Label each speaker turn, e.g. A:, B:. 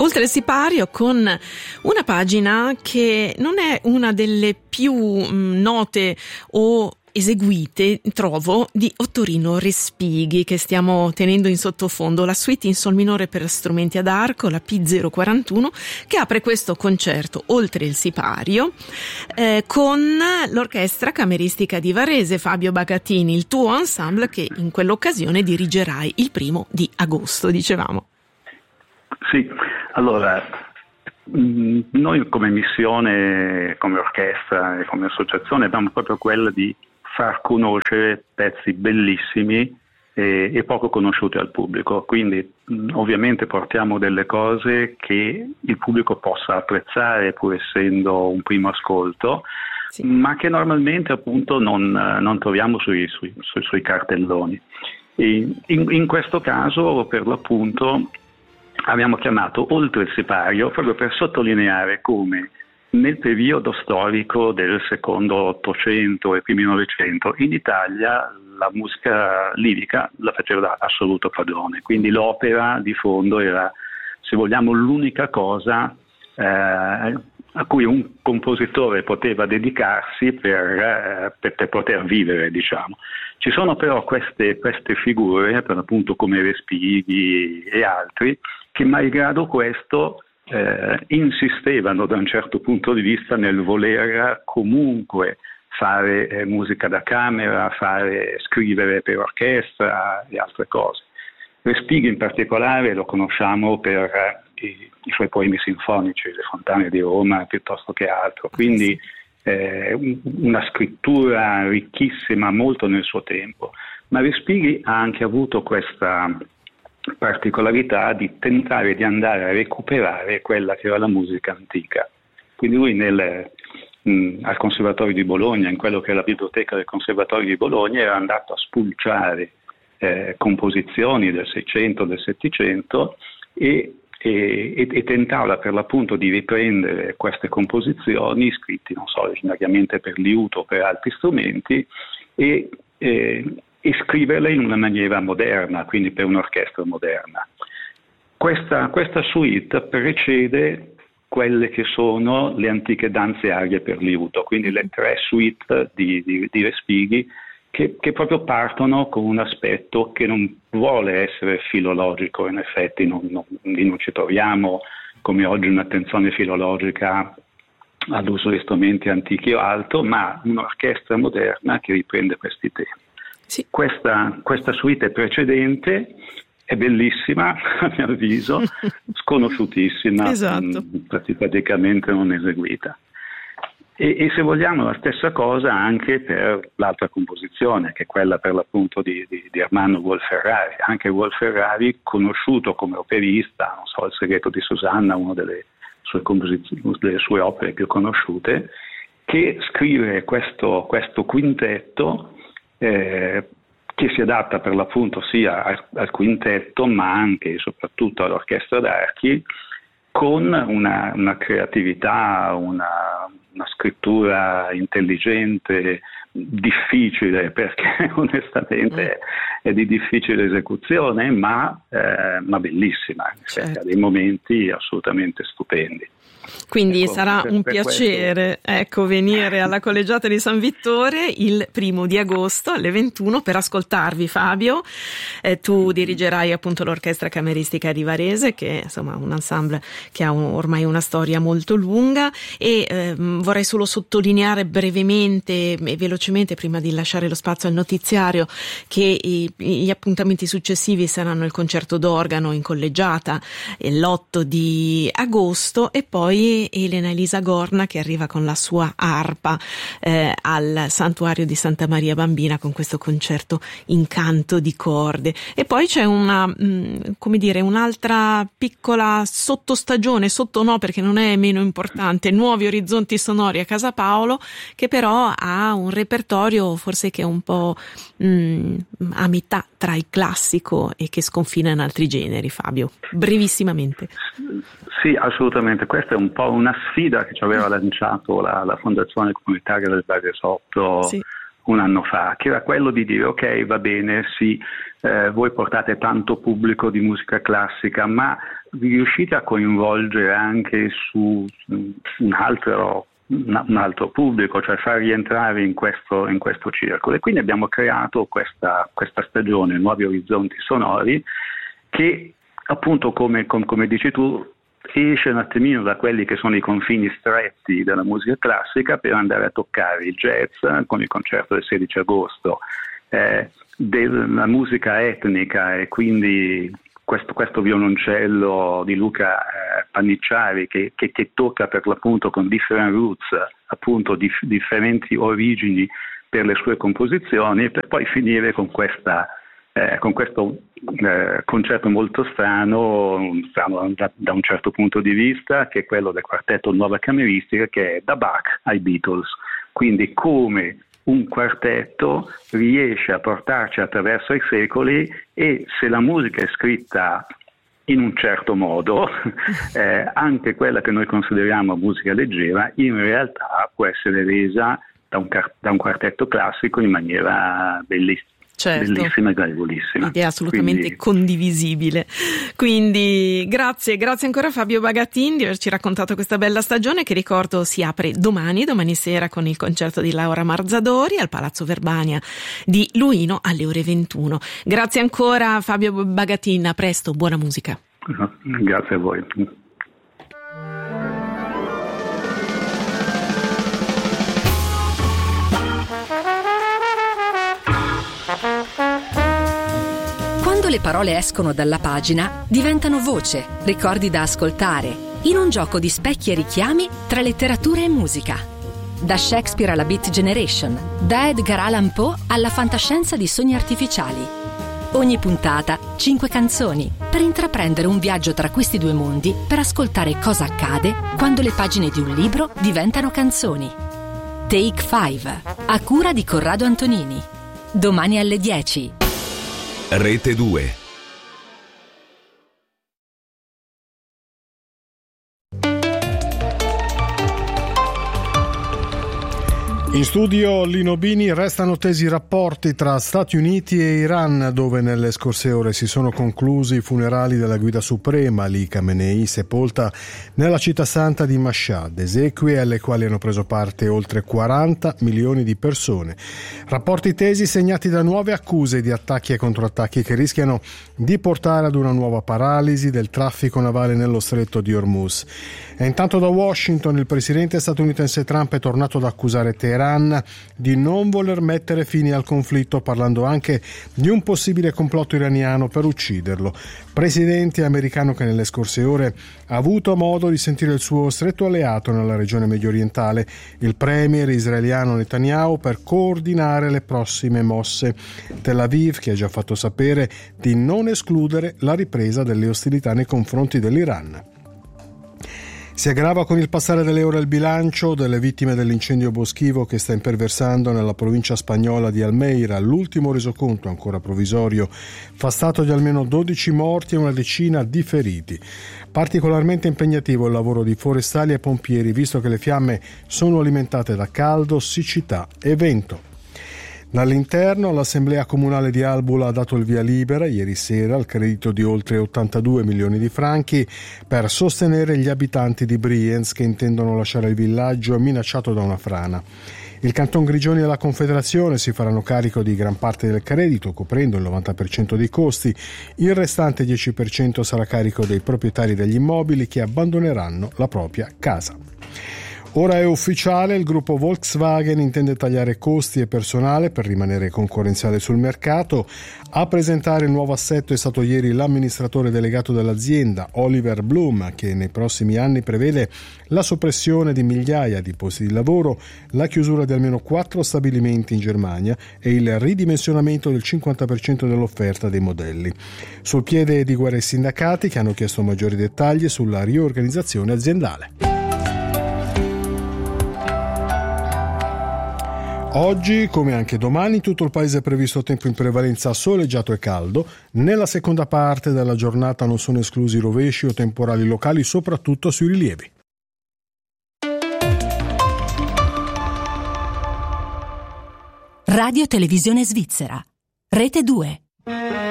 A: Oltre il sipario, con una pagina che non è una delle più note o eseguite, trovo, di Ottorino Respighi, che stiamo tenendo in sottofondo, la suite in sol minore per strumenti ad arco, la P041, che apre questo concerto, oltre il sipario, con l'Orchestra Cameristica di Varese. Fabio Bagatini, il tuo ensemble, che in quell'occasione dirigerai il 1 di agosto, dicevamo.
B: Sì, allora, noi come missione, come orchestra e come associazione abbiamo proprio quella di far conoscere pezzi bellissimi e poco conosciuti al pubblico, quindi ovviamente portiamo delle cose che il pubblico possa apprezzare pur essendo un primo ascolto, sì, ma che normalmente appunto non troviamo sui cartelloni. E in questo caso per l'appunto abbiamo chiamato Oltre il sipario proprio per sottolineare come nel periodo storico del secondo Ottocento e primi Novecento in Italia la musica lirica la faceva da assoluto padrone, quindi l'opera di fondo era, se vogliamo, l'unica cosa a cui un compositore poteva dedicarsi per poter vivere, diciamo. Ci sono però queste figure, per l'appunto come Respighi e altri, che malgrado questo insistevano da un certo punto di vista nel voler comunque fare musica da camera, scrivere per orchestra e altre cose. Respighi in particolare lo conosciamo per i suoi poemi sinfonici, Le fontane di Roma piuttosto che altro, quindi una scrittura ricchissima molto nel suo tempo, ma Respighi ha anche avuto questa particolarità di tentare di andare a recuperare quella che era la musica antica. Quindi lui al Conservatorio di Bologna, in quello che è la biblioteca del Conservatorio di Bologna, era andato a spulciare composizioni del Seicento, del Settecento e tentava per l'appunto di riprendere queste composizioni scritte, non so, originariamente per liuto o per altri strumenti e scriverle in una maniera moderna, quindi per un'orchestra moderna. Questa suite precede quelle che sono le antiche danze arie per liuto, quindi le 3 suite di Respighi che proprio partono con un aspetto che non vuole essere filologico, in effetti non ci troviamo come oggi un'attenzione filologica all'uso di strumenti antichi o altro, ma un'orchestra moderna che riprende questi temi. Sì. Questa suite precedente è bellissima, a mio avviso, sconosciutissima, esatto, praticamente non eseguita. E se vogliamo la stessa cosa anche per l'altra composizione, che è quella per l'appunto di Ermanno Wolf-Ferrari. Anche Wolf-Ferrari, conosciuto come operista, non so, Il segreto di Susanna, una delle sue opere più conosciute, che scrive questo quintetto che si adatta per l'appunto sia al quintetto ma anche e soprattutto all'orchestra d'archi, con una creatività, una scrittura intelligente, difficile perché onestamente è di difficile esecuzione, ma bellissima, certo, ha dei momenti assolutamente stupendi.
A: Quindi sarà un piacere venire alla Collegiata di San Vittore il 1 di agosto alle 21 per ascoltarvi, Fabio. Tu dirigerai appunto l'Orchestra Cameristica di Varese, che è insomma un ensemble che ha ormai una storia molto lunga, e vorrei solo sottolineare brevemente e velocemente, prima di lasciare lo spazio al notiziario, che gli appuntamenti successivi saranno il concerto d'organo in collegiata l'8 di agosto e poi Elena Elisa Gorna che arriva con la sua arpa al Santuario di Santa Maria Bambina con questo concerto in canto di corde. E poi c'è un'altra piccola sottostagione, perché non è meno importante, Nuovi Orizzonti Sonori a Casa Paolo, che però ha un repertorio forse che è un po' a metà tra il classico e che sconfina in altri generi. Fabio, brevissimamente.
B: Sì, assolutamente. Questa è un po' una sfida che ci aveva lanciato la Fondazione Comunitaria del Varesotto, sì, un anno fa, che era quello di dire ok, va bene, sì, voi portate tanto pubblico di musica classica, ma vi riuscite a coinvolgere anche su un altro pubblico, cioè far rientrare in questo circolo. E quindi abbiamo creato questa stagione Nuovi Orizzonti Sonori che appunto come dici tu esce un attimino da quelli che sono i confini stretti della musica classica per andare a toccare il jazz con il concerto del 16 agosto, della musica etnica, e quindi questo violoncello di Luca Pannicciari che tocca per l'appunto con different roots, appunto differenti origini per le sue composizioni, per poi finire con questo concerto molto strano da un certo punto di vista, che è quello del quartetto Nuova Cameristica, che è da Bach ai Beatles. Quindi come un quartetto riesce a portarci attraverso i secoli, e se la musica è scritta in un certo modo, anche quella che noi consideriamo musica leggera in realtà può essere resa da un quartetto classico in maniera bellissima.
A: Certo.
B: Bellissima e gradevolissima.
A: Ed è assolutamente condivisibile. Quindi grazie ancora Fabio Bagatin di averci raccontato questa bella stagione, che ricordo si apre domani sera con il concerto di Laura Marzadori al Palazzo Verbania di Luino alle ore 21. Grazie ancora Fabio Bagatin, a presto, buona musica.
B: Grazie a voi.
C: Quando le parole escono dalla pagina, diventano voce, ricordi da ascoltare, in un gioco di specchi e richiami tra letteratura e musica. Da Shakespeare alla Beat Generation, da Edgar Allan Poe alla fantascienza di sogni artificiali. Ogni puntata, 5 canzoni, per intraprendere un viaggio tra questi due mondi, per ascoltare cosa accade quando le pagine di un libro diventano canzoni. Take 5, a cura di Corrado Antonini. Domani alle 10.
D: Rete 2.
E: In studio Lino Bini. Restano tesi i rapporti tra Stati Uniti e Iran, dove nelle scorse ore si sono conclusi i funerali della guida suprema Ali Khamenei, sepolta nella città santa di Mashhad, esequie alle quali hanno preso parte oltre 40 milioni di persone. Rapporti tesi segnati da nuove accuse di attacchi e controattacchi che rischiano di portare ad una nuova paralisi del traffico navale nello stretto di Hormuz. E intanto da Washington il presidente statunitense Trump è tornato ad accusare Teheran di non voler mettere fine al conflitto, parlando anche di un possibile complotto iraniano per ucciderlo. Presidente americano che nelle scorse ore ha avuto modo di sentire il suo stretto alleato nella regione mediorientale, il premier israeliano Netanyahu, per coordinare le prossime mosse. Tel Aviv, che ha già fatto sapere di non escludere la ripresa delle ostilità nei confronti dell'Iran. Si aggrava con il passare delle ore il bilancio delle vittime dell'incendio boschivo che sta imperversando nella provincia spagnola di Almeida. L'ultimo resoconto, ancora provvisorio, fa stato di almeno 12 morti e una decina di feriti. Particolarmente impegnativo il lavoro di forestali e pompieri, visto che le fiamme sono alimentate da caldo, siccità e vento. Dall'interno, l'Assemblea Comunale di Albula ha dato il via libera ieri sera al credito di oltre 82 milioni di franchi per sostenere gli abitanti di Brienz che intendono lasciare il villaggio minacciato da una frana. Il Canton Grigioni e la Confederazione si faranno carico di gran parte del credito, coprendo il 90% dei costi. Il restante 10% sarà a carico dei proprietari degli immobili che abbandoneranno la propria casa. Ora è ufficiale, il gruppo Volkswagen intende tagliare costi e personale per rimanere concorrenziale sul mercato. A presentare il nuovo assetto è stato ieri l'amministratore delegato dell'azienda, Oliver Bloom, che nei prossimi anni prevede la soppressione di migliaia di posti di lavoro, la chiusura di almeno 4 stabilimenti in Germania e il ridimensionamento del 50% dell'offerta dei modelli. Sul piede di guerra i sindacati, che hanno chiesto maggiori dettagli sulla riorganizzazione aziendale. Oggi, come anche domani, in tutto il paese è previsto tempo in prevalenza soleggiato e caldo. Nella seconda parte della giornata non sono esclusi rovesci o temporali locali, soprattutto sui rilievi.
C: Radio Televisione Svizzera. Rete 2.